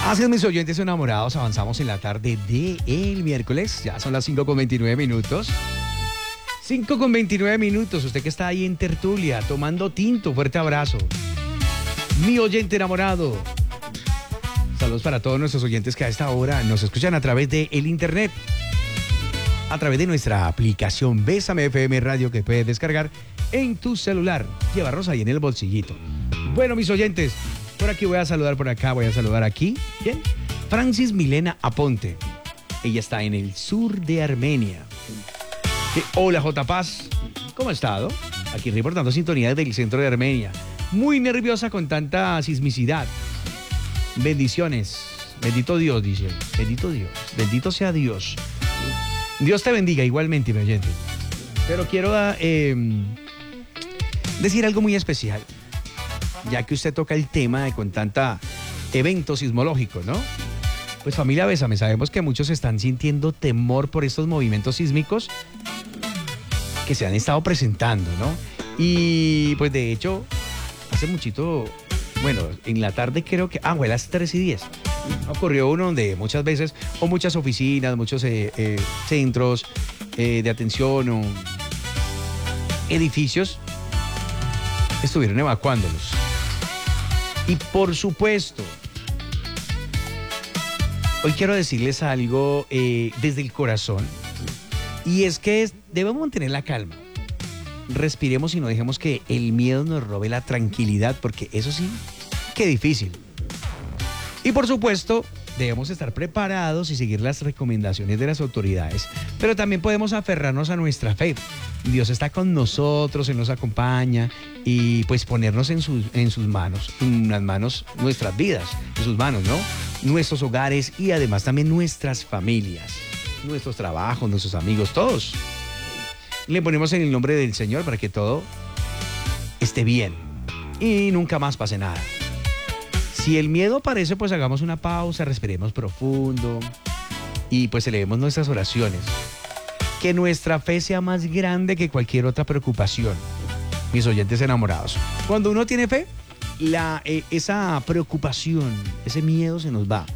Así es, mis oyentes enamorados, avanzamos en la tarde de el miércoles. Ya son las 5:29 minutos. 5:29 minutos. Usted que está ahí en tertulia, tomando tinto, fuerte abrazo. Mi oyente enamorado. Saludos para todos nuestros oyentes que a esta hora nos escuchan a través de el internet. A través de nuestra aplicación Bésame FM Radio que puedes descargar en tu celular. Llevarnos ahí en el bolsillito. Bueno, mis oyentes, por aquí voy a saludar, por acá voy a saludar aquí. ¿Quién? Francis Milena Aponte. Ella está en el sur de Armenia. Hola, J. Paz. ¿Cómo ha estado? Aquí reportando sintonía del centro de Armenia. Muy nerviosa con tanta sismicidad. Bendiciones. Bendito Dios, dice. Bendito Dios. Bendito sea Dios. Dios te bendiga igualmente, mi oyente. Pero quiero decir algo muy especial, ya que usted toca el tema de con tanta evento sismológico, ¿no? Pues familia Bésame, sabemos que muchos están sintiendo temor por estos movimientos sísmicos que se han estado presentando, ¿no? Y pues de hecho, hace muchito, bueno, en la tarde creo que, fue a las 3:10. Ocurrió uno donde muchas veces, o muchas oficinas, muchos centros de atención o edificios estuvieron evacuándolos. Y por supuesto, hoy quiero decirles algo desde el corazón, y es que debemos mantener la calma. Respiremos y no dejemos que el miedo nos robe la tranquilidad, porque eso sí, qué difícil. Y por supuesto, debemos estar preparados y seguir las recomendaciones de las autoridades, pero también podemos aferrarnos a nuestra fe. Dios está con nosotros, Él nos acompaña, y pues ponernos en sus manos, en las manos, nuestras vidas, en sus manos, ¿no? Nuestros hogares y además también nuestras familias, nuestros trabajos, nuestros amigos, todos. Le ponemos en el nombre del Señor para que todo esté bien y nunca más pase nada. Si el miedo aparece, pues hagamos una pausa, respiremos profundo y pues elevemos nuestras oraciones. Que nuestra fe sea más grande que cualquier otra preocupación. Mis oyentes enamorados. Cuando uno tiene fe, esa preocupación, ese miedo se nos va.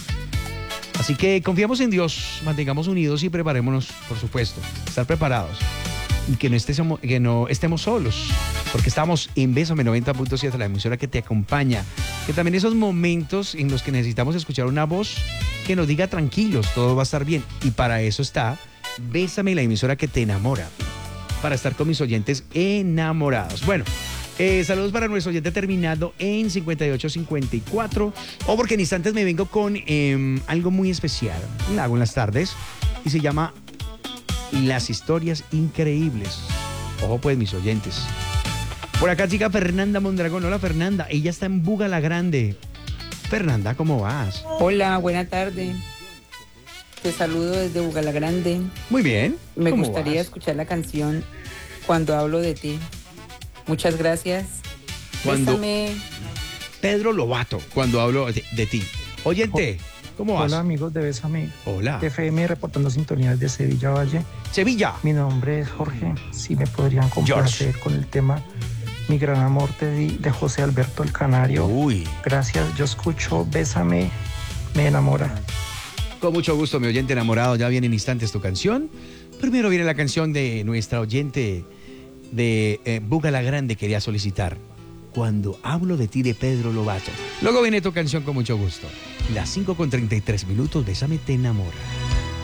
Así que confiamos en Dios, mantengamos unidos y preparémonos, por supuesto, estar preparados. Y que no estemos solos, porque estamos en Bésame 90.7, la emisora que te acompaña. Que también esos momentos en los que necesitamos escuchar una voz que nos diga tranquilos, todo va a estar bien. Y para eso está Bésame, la emisora que te enamora, para estar con mis oyentes enamorados. Bueno, saludos para nuestro oyente terminado en 5854. O porque en instantes me vengo con algo muy especial. La hago en las tardes y se llama Las Historias Increíbles. Ojo pues, mis oyentes. Por acá chica Fernanda Mondragón. Hola Fernanda, ella está en Buga la Grande. Fernanda, ¿cómo vas? Hola, buena tarde. Te saludo desde Buga la Grande. Muy bien. Me gustaría escuchar la canción Cuando hablo de ti. Muchas gracias. Bésame. Pedro Lobato, Cuando hablo de ti. Oyente, ¿cómo vas? Hola amigos de Bésame. Hola. FM reportando sintonía de Sevilla Valle. Sevilla. Mi nombre es Jorge. Si me podrían complacer con el tema Mi gran amor te di, de José Alberto el Canario. Uy. Gracias, yo escucho Bésame, me enamora. Con mucho gusto, mi oyente enamorado. Ya viene en instantes tu canción. Primero viene la canción de nuestra oyente de Buga la Grande, quería solicitar Cuando hablo de ti, de Pedro Lobato. Luego viene tu canción con mucho gusto. Las 5:33 minutos, Bésame te enamora.